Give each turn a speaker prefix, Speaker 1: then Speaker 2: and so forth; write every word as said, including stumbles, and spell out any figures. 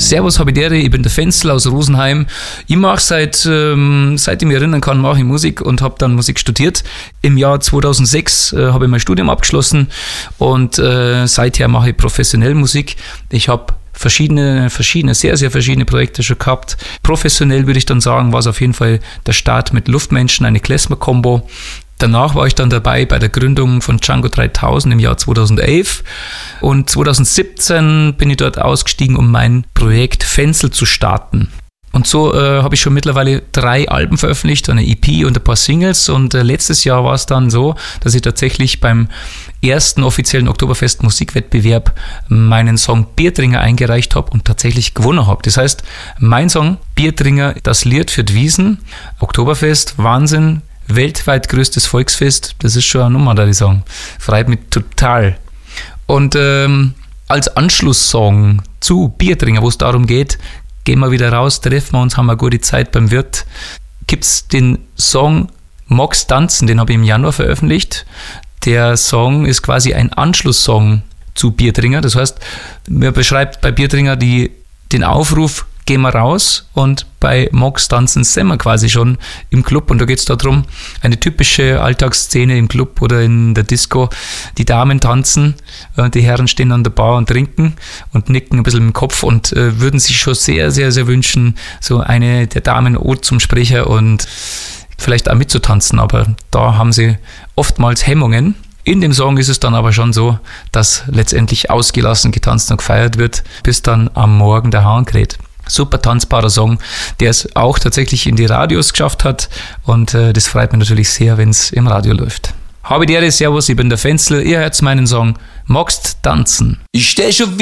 Speaker 1: Servus, Habidere, ich bin der Fenzel aus Rosenheim. Ich mache seit, ähm, seit ich mich erinnern kann, mache ich Musik und habe dann Musik studiert. Im Jahr zweitausendsechs äh, habe ich mein Studium abgeschlossen und äh, seither mache ich professionell Musik. Ich habe verschiedene, verschiedene, sehr, sehr verschiedene Projekte schon gehabt. Professionell würde ich dann sagen, war es auf jeden Fall der Start mit Luftmenschen, eine Klezmer-Kombo. Danach war ich dann dabei bei der Gründung von Django dreitausend im Jahr zweitausendelf und zweitausendsiebzehn bin ich dort ausgestiegen, um mein Projekt Fenzel zu starten. Und so äh, habe ich schon mittlerweile drei Alben veröffentlicht, eine E P und ein paar Singles und äh, letztes Jahr war es dann so, dass ich tatsächlich beim ersten offiziellen Oktoberfest Musikwettbewerb meinen Song Biertringer eingereicht habe und tatsächlich gewonnen habe. Das heißt, mein Song Biertringer, das Lied für die Wiesn, Oktoberfest, Wahnsinn, weltweit größtes Volksfest, das ist schon eine Nummer, da ich sagen. Freut mich total. Und ähm, als Anschlusssong zu Biertringer, wo es darum geht, gehen wir wieder raus, treffen wir uns, haben eine gute Zeit beim Wirt, gibt es den Song Magst tanzen, den habe ich im Januar veröffentlicht. Der Song ist quasi ein Anschlusssong zu Biertringer, das heißt, man beschreibt bei Biertringer die, den Aufruf, gehen wir raus, und bei Magst tanzen sind wir quasi schon im Club und da geht es darum, eine typische Alltagsszene im Club oder in der Disco, die Damen tanzen, die Herren stehen an der Bar und trinken und nicken ein bisschen im Kopf und äh, würden sich schon sehr, sehr, sehr wünschen, so eine der Damen Ode zum Sprecher und vielleicht auch mitzutanzen, aber da haben sie oftmals Hemmungen. In dem Song ist es dann aber schon so, dass letztendlich ausgelassen getanzt und gefeiert wird, bis dann am Morgen der Hahn kräht. Super tanzbarer Song, der es auch tatsächlich in die Radios geschafft hat und äh, das freut mich natürlich sehr, wenn es im Radio läuft. Habe die Ehre, servus, ich bin der Fenzel, ihr hört meinen Song Magst tanzen.
Speaker 2: Ich steh schon